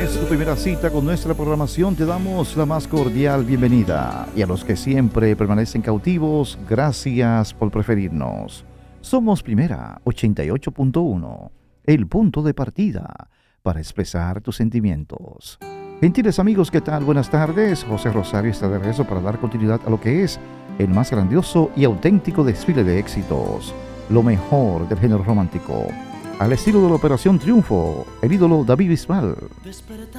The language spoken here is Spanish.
es tu primera cita con nuestra programación, te damos la más cordial bienvenida. Y a los que siempre permanecen cautivos, gracias por preferirnos. Somos Primera 88.1, el punto de partida para expresar tus sentimientos. Gentiles amigos, ¿qué tal? Buenas tardes. José Rosario está de regreso para dar continuidad a lo que es el más grandioso y auténtico desfile de éxitos, lo mejor del género romántico. Al estilo de la Operación Triunfo, el ídolo David Bisbal.